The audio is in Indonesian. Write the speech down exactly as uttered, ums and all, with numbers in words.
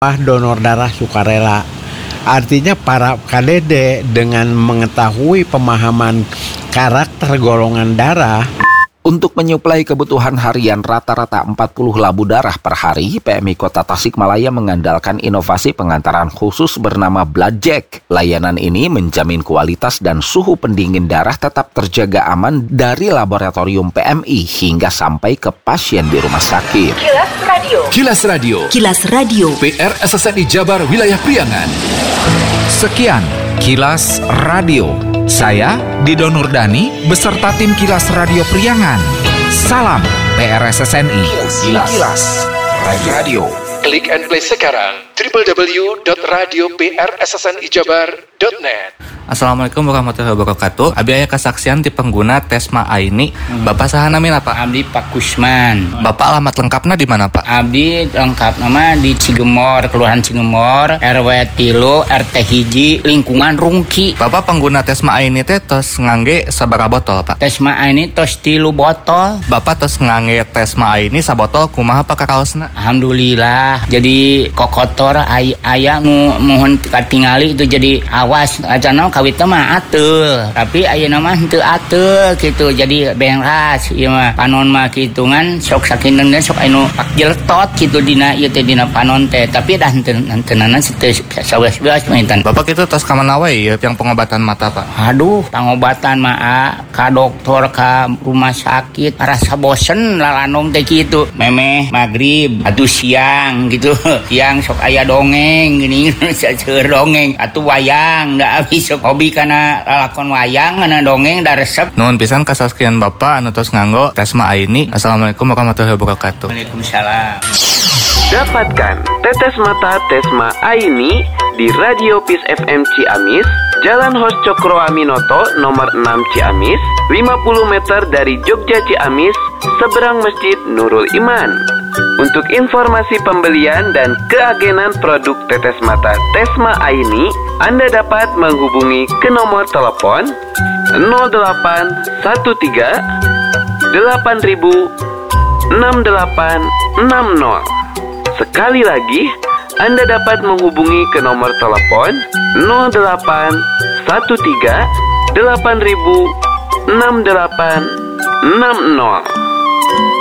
donor darah sukarela. Artinya para K D D dengan mengetahui pemahaman karakter golongan darah untuk menyuplai kebutuhan harian rata-rata empat puluh labu darah per hari, P M I Kota Tasikmalaya mengandalkan inovasi pengantaran khusus bernama BloodJack. Layanan ini menjamin kualitas dan suhu pendingin darah tetap terjaga aman dari laboratorium P M I hingga sampai ke pasien di rumah sakit. Kilas Radio. Kilas Radio. Kilas Radio. P R S S N I Jabar Wilayah Priangan. Sekian Kilas Radio. Saya Dido Nurdani beserta tim Kilas Radio Priangan. Salam P R S S N I. Kilas, Kilas Radio. Klik and play sekarang w w w dot radio p r s s n i jabar dot net. Assalamualaikum warahmatullahi wabarakatuh. Abi aya kesaksian ti pengguna Tesma Aini. Hmm. Bapak saha namina Pak? Abdi Pak Kusman. Bapak alamat lengkapna di mana Pak? Abdi lengkap nama di Cigemor, Kelurahan Cigemor, R W tilu, R T hiji, lingkungan Rungki. Bapak pengguna Tesma Aini teh tos ngangge sabaraha botol Pak? Tesma Aini tos tilu botol. Bapak tos ngangge Tesma Aini sabotol kumaha Pak kakaosna? Alhamdulillah. Jadi kokotor ay- aya nu mohon katingali itu jadi awas acana kawit mah atul, tapi ayeuna mah henteu atul gitu. Jadi beras ieu mah panon mah kitungan sok sakinten sok anu pak jeltot gitu dina ieu teh dina panon teh, tapi dah henteu henteunana teu saweas-weas maintan. Bapak kitu tos ka mana wae ya yang pengobatan mata Pak? Aduh, pengobatan mah ka dokter ka rumah sakit rasa bosen lalanong teh kitu. Memeh magrib atuh siang gitu. Siang sok aya dongeng gini saeur dongeng atuh wayang da abis sok hobi kana lalakon wayang kana dongeng da resep. Nuhun pisan kasaskian Bapak anu tos nganggo Tesma Aini. Assalamualaikum warahmatullahi wabarakatuh. Waalaikumsalam. Dapatkan tetes mata Tesma Aini di Radio Peace F M Ciamis, Jalan Hos Cokro Aminoto nomor enam Ciamis, lima puluh meter dari Jogja Ciamis, seberang Masjid Nurul Iman. Untuk informasi pembelian dan keagenan produk tetes mata Tesma Aini, Anda dapat menghubungi ke nomor telepon nol delapan satu tiga delapan ribu enam delapan enam nol. Sekali lagi, Anda dapat menghubungi ke nomor telepon nol delapan satu tiga delapan ribu enam delapan enam nol.